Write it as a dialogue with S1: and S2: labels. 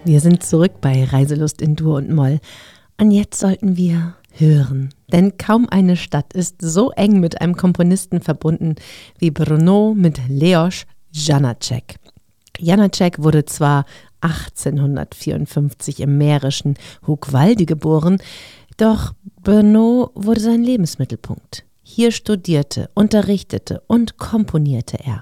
S1: Wir sind zurück bei Reiselust in Dur und Moll. Und jetzt sollten wir hören. Denn kaum eine Stadt ist so eng mit einem Komponisten verbunden wie Brno mit Leos Janáček. Janáček wurde zwar 1854 im mährischen Hugwalde geboren, doch Brno wurde sein Lebensmittelpunkt. Hier studierte, unterrichtete und komponierte er.